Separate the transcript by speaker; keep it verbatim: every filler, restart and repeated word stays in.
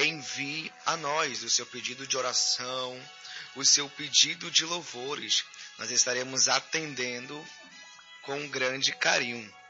Speaker 1: envie a nós o seu pedido de oração, o seu pedido de louvores. Nós estaremos atendendo com grande carinho.